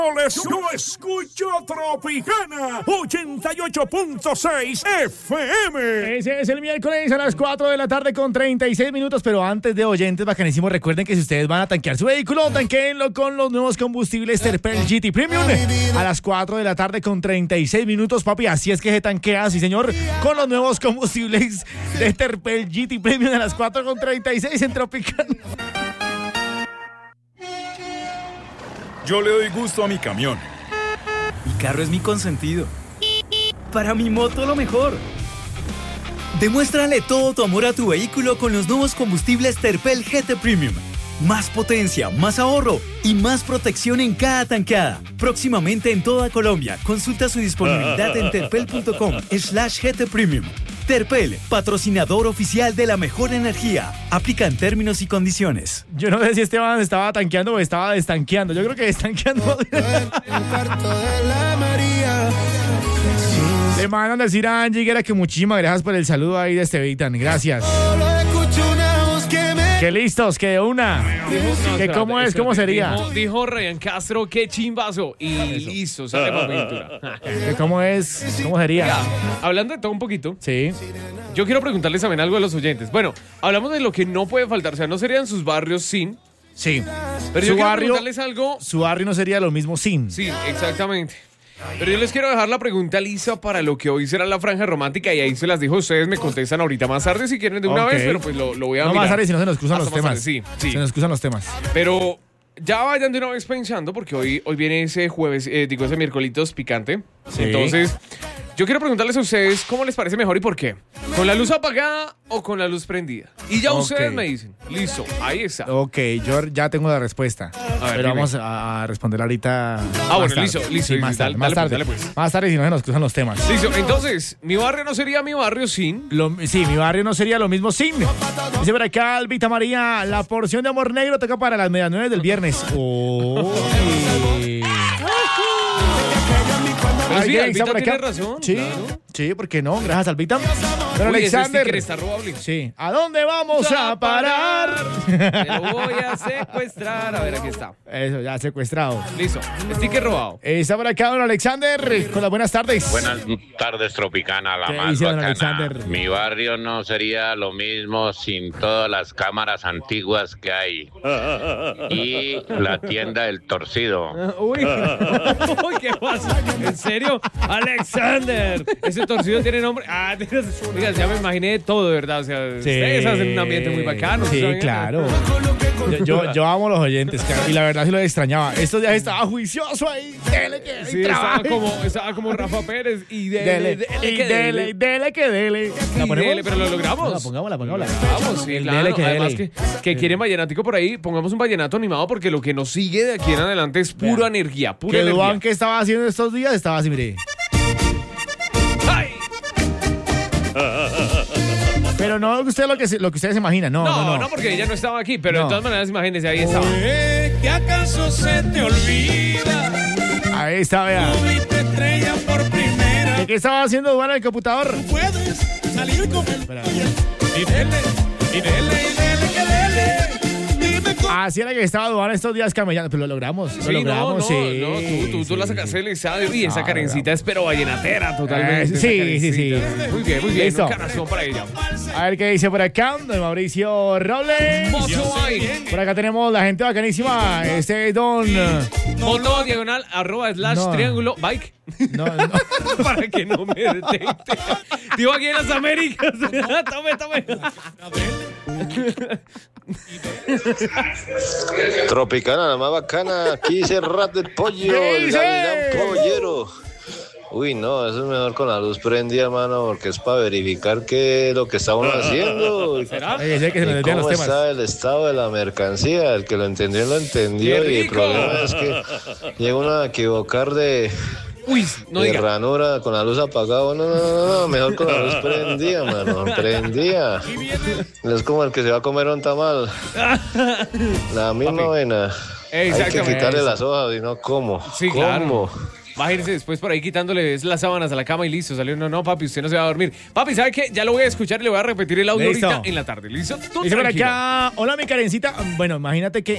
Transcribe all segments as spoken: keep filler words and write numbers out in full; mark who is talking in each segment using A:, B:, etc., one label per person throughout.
A: Yo escucho Tropicana ochenta y ocho punto seis F M.
B: Ese es el miércoles a las cuatro de la tarde con treinta y seis minutos. Pero antes de oyentes bacanísimos, recuerden que si ustedes van a tanquear su vehículo, tanqueenlo con los nuevos combustibles Terpel G T Premium. A las cuatro de la tarde con treinta y seis minutos, papi. Así es que se tanquea, sí señor, con los nuevos combustibles de Terpel G T Premium a las cuatro con treinta y seis en Tropicana.
A: Yo le doy gusto a mi camión.
C: Mi carro es mi consentido. Para mi moto lo mejor. Demuéstrale todo tu amor a tu vehículo con los nuevos combustibles Terpel G T Premium. Más potencia, más ahorro y más protección en cada tanqueada. Próximamente en toda Colombia. Consulta su disponibilidad en terpel punto com slash G T Premium. Terpel, patrocinador oficial de la mejor energía. Aplican términos y condiciones.
B: Yo no sé si Esteban estaba tanqueando o estaba destanqueando. Yo creo que destanqueando. Le mandan a decir a Angie Guerra que muchísimas gracias por el saludo ahí de Estevitan. Gracias. Que listos, que de una.
D: No,
B: que cómo es, cómo sería.
D: Dijo, dijo Ryan Castro, qué chimbazo. Y listo, sale para pintura.
B: Que cómo es, cómo sería.
D: Ya, hablando de todo un poquito.
B: Sí.
D: Yo quiero preguntarles también algo a los oyentes. Bueno, hablamos de lo que no puede faltar. O sea, no serían sus barrios sin.
B: Sí.
D: Pero
B: su
D: yo quiero
B: barrio,
D: preguntarles algo.
B: Su barrio no sería lo mismo sin.
D: Sí, exactamente. Pero yo les quiero dejar la pregunta lisa para lo que hoy será la franja romántica y ahí se las dijo. Ustedes me contestan ahorita más tarde si quieren de una
B: Okay.
D: vez, pero pues lo, lo voy a
B: No
D: mirar.
B: más tarde si no se nos cruzan
D: Hasta
B: los
D: más
B: temas.
D: tarde, sí, sí.
B: Se nos cruzan los temas.
D: Pero ya vayan de una vez pensando porque hoy, hoy viene ese jueves, eh, digo ese miércoles picante.
B: Sí.
D: Entonces, yo quiero preguntarles a ustedes cómo les parece mejor y por qué. ¿Con la luz apagada o con la luz prendida? Y ya
B: Ok.
D: ustedes me dicen. Listo, ahí está.
B: Ok, yo ya tengo la respuesta.
D: ver,
B: pero
D: dime.
B: vamos a, a responder ahorita.
D: Ah,
B: más
D: bueno,
B: tarde.
D: listo, listo.
B: Sí, más
D: Dale,
B: tarde, más
D: dale,
B: tarde.
D: pues, dale, pues.
B: Más tarde si no se nos cruzan los temas.
D: Listo, entonces, mi barrio no sería mi barrio sin.
B: Lo- sí, mi barrio no sería lo mismo sin. Dice por acá, Albita María, la porción de amor negro toca para las medianueve del viernes. Oh.
D: Pero sí,
B: Alguien
D: Albita
B: está por
D: tiene
B: acá.
D: razón,
B: Sí,
D: claro.
B: sí, ¿por qué no? Gracias, Albita. Pero
D: Uy, ese
B: Alexander.
D: sticker está robable.
B: Sí. ¿A dónde vamos a parar?
D: Te lo voy a secuestrar. A ver, aquí está.
B: Eso, ya secuestrado.
D: Listo. Sticker robado.
B: Eh, está por acá, don Alexander, con las buenas tardes.
E: Buenas tardes, Tropicana, la
B: ¿Qué
E: más
B: dice don
E: bacana.
B: Alexander?
E: Mi barrio no sería lo mismo sin todas las cámaras antiguas que hay. Y la tienda del torcido.
D: Uy, uy, ¿qué pasa? ¿En serio? Alexander. Ese torcido tiene nombre. Ah, mira, ya me imaginé todo, de verdad. O sea, ustedes hacen un ambiente muy bacano.
B: Sí,
D: ¿saben?
B: claro. Yo, yo, yo amo a los oyentes, cara, y la verdad sí lo extrañaba. Estos días estaba juicioso ahí. Dele que
D: Sí, estaba como, estaba como Rafa Pérez y dele,
B: Dele,
D: dele,
B: y
D: que
B: dele,
D: dele.
B: dele que dele.
D: Y dele, pero lo logramos.
B: No, la pongámosla, pongámosla.
D: Vamos, sí,
B: El
D: claro.
B: dele que
D: Además
B: dele.
D: que, que quieren vallenático por ahí, pongamos un vallenato animado porque lo que nos sigue de aquí en adelante es pura
B: Vea.
D: energía, pura
B: Que
D: energía.
B: Duan que estaba haciendo estos días estaba así, mire.
D: ¡Ay!
B: Pero no usted lo que, se- lo que ustedes se imaginan, no,
D: No,
B: no,
D: no,
B: no.
D: porque ella no estaba aquí, pero
B: No.
D: de todas maneras, imagínense, ahí estaba.
F: ¿Que acaso se te olvida?
B: Ahí está, vea.
F: Tuviste estrella por primera.
B: ¿Qué, qué estaba haciendo Duan en el computador?
F: Puedes salir con él.
B: Espera.
F: Y dele, y dele, y dele, que dele. Dime cómo.
B: Así era que estaba Duan estos días camellando, pero lo logramos, lo
D: Sí, no,
B: logramos,
D: no,
B: sí.
D: no, tú, tú, tú la
B: sí,
D: sacaste
B: sí.
D: del estadio y esa
B: No,
D: carencita es pero vallenatera totalmente.
B: Eh,
D: esa
B: sí, sí, sí.
D: carencita. Muy bien, muy bien.
B: Listo.
D: Un corazón para ella.
B: A ver qué dice por acá, don Mauricio Robles.
D: Motobike.
B: Por acá tenemos la gente bacanísima. Este es don.
D: Moto diagonal arroba slash
B: No.
D: triángulo bike.
B: No, no.
D: Para que no me detecte. Digo aquí en las Américas. Tome, tome.
G: Tropicana, la más bacana. Aquí dice Rat del Pollo,
B: ¿Qué
G: el
B: dice?
G: gavilán pollero. Uy, no, eso es mejor con la luz prendida, hermano, porque es para verificar qué es lo que está uno haciendo.
D: ¿Será?
B: Oye, sé que se nos
G: Y
B: desvían
G: cómo
B: los temas.
G: está el estado de la mercancía. El que lo entendió, lo entendió.
D: ¡Qué
G: Y el
D: rico!
G: problema es que llega uno a equivocar de,
D: Uy, no
G: de
D: diga.
G: ranura con la luz apagada. No, no, no, no, mejor con la luz prendida, mano. Prendida. Es como el que se va a comer un tamal. La misma vaina. Hay que
D: Exactamente.
G: quitarle las hojas y no como.
D: Sí,
G: ¿Cómo?
D: claro. Bájense después por ahí quitándole las sábanas a la cama y listo. Salió, no, no, papi, usted no se va a dormir. Papi, ¿sabe qué? Ya lo voy a escuchar y le voy a repetir el audio
B: Listo.
D: ahorita en la tarde. ¿Listo? Tú
B: Dice por
D: tranquilo.
B: acá, hola mi Karencita. Bueno, imagínate que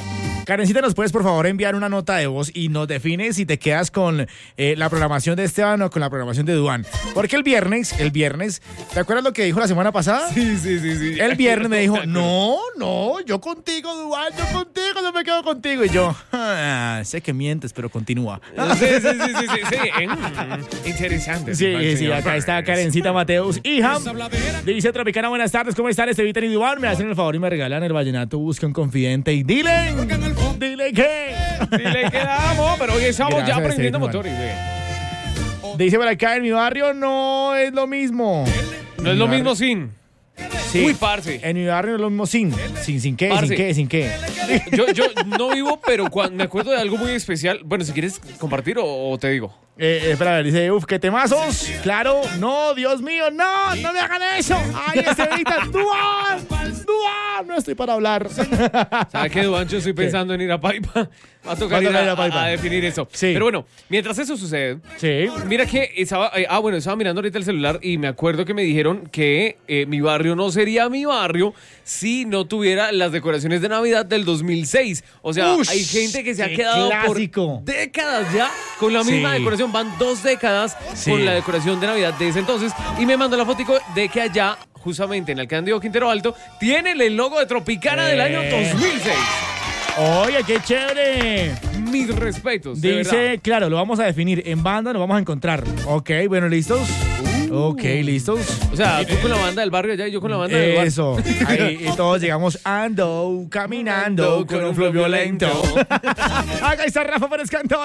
B: Karencita, ¿nos puedes por favor enviar una nota de voz y nos defines si te quedas con eh, la programación de Esteban o con la programación de Duan? Porque el viernes, el viernes, ¿te acuerdas lo que dijo la semana pasada?
D: Sí, sí, sí, sí.
B: El viernes me dijo, no, no, yo contigo, Duan, yo contigo, no me quedo contigo. Y yo, ah, sé que mientes, pero continúa.
D: Sí, sí, sí, sí, sí, sí. Mm, interesante.
B: Sí, sí, sí, acá está Karencita Mateus. Hija, dice Tropicana, buenas tardes, ¿cómo están? Estevitan y Duan, me hacen el favor y me regalan el vallenato, busca un confidente y dile, dile que...
D: Dile que la amo, pero hoy estamos
B: Gracias,
D: ya prendiendo
B: Esteban.
D: motores. eh.
B: Dice por acá, en mi barrio no es lo mismo.
D: No es lo mismo sin.
B: Sí.
D: Uy, parce.
B: En mi barrio no es lo mismo sin. Sin, sin qué,
D: Parce.
B: sin qué, sin qué.
D: Yo, yo no vivo, pero cuando me acuerdo de algo muy especial. Bueno, si quieres compartir o, o te digo.
B: Eh, espera, a ver, dice, uf, qué temazos. Claro, no, Dios mío, no, no me hagan eso. Ay, Estevita, Duan, Duan, no estoy para hablar.
D: ¿Sabes qué, Duan? Yo estoy pensando en ir a Paipa. Va a tocar
B: Va a
D: ir
B: tocar ir
D: a,
B: a Paipa.
D: a definir eso.
B: Sí.
D: Pero bueno, mientras eso sucede,
B: Sí.
D: mira que estaba, eh, ah, bueno, estaba mirando ahorita el celular y me acuerdo que me dijeron que eh, mi barrio no sería mi barrio si no tuviera las decoraciones de Navidad del dos mil seis. O sea,
B: Ush,
D: hay gente que se ha
B: qué
D: quedado
B: clásico.
D: por décadas ya con la misma
B: Sí.
D: decoración. Van dos décadas
B: Sí.
D: con la decoración de Navidad de ese entonces. Y me mandó la fotico de que allá, justamente en el Cándido Quintero Alto, tienen el logo de Tropicana del año
B: Eh.
D: dos mil seis.
B: Oye, qué chévere.
D: Mis respetos. de
B: Dice,
D: verdad.
B: claro, lo vamos a definir. En banda nos vamos a encontrar. Ok, bueno, ¿listos? Ok, ¿listos?
D: O sea, tú con la banda del barrio allá y yo con la banda del barrio.
B: Eso. Ahí, y todos llegamos ando, caminando con un flow violento. Acá está Rafa Pérez Cantó.